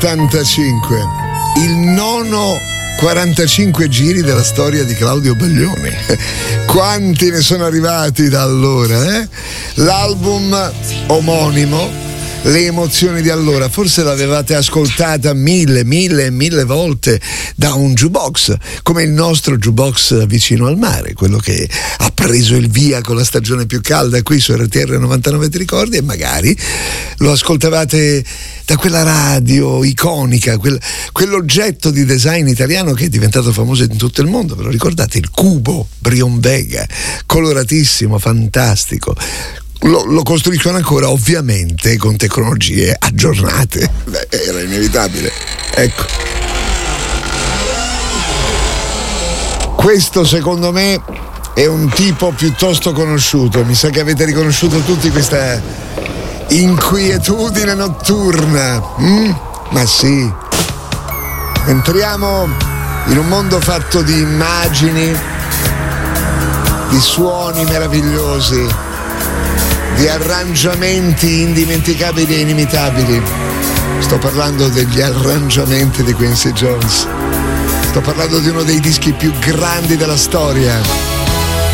85, il nono 45 giri della storia di Claudio Baglioni. Quanti ne sono arrivati da allora, eh? L'album omonimo, Le emozioni di allora, forse l'avevate ascoltata mille volte da un jukebox, come il nostro jukebox vicino al mare, quello che ha preso il via con la stagione più calda qui su RTR 99, ti ricordi? E magari lo ascoltavate da quella radio iconica, quell'oggetto di design italiano che è diventato famoso in tutto il mondo. Ve lo ricordate? Il cubo Brion Vega, coloratissimo, fantastico. Lo costruiscono ancora, ovviamente con tecnologie aggiornate. Beh, era inevitabile. Ecco, questo secondo me è un tipo piuttosto conosciuto. Mi sa che avete riconosciuto tutti questa inquietudine notturna. Ma sì, entriamo in un mondo fatto di immagini, di suoni meravigliosi, di arrangiamenti indimenticabili e inimitabili. Sto parlando degli arrangiamenti di Quincy Jones. Sto parlando di uno dei dischi più grandi della storia.